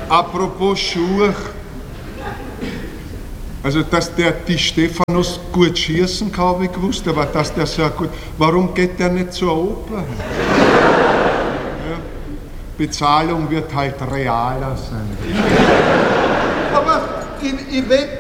Apropos Schuhe. Also, dass der Di Stephanus gut schießen kann, habe ich gewusst, aber dass der so gut. Warum geht der nicht zur Oper? Ja, Bezahlung wird halt realer sein. Aber ich will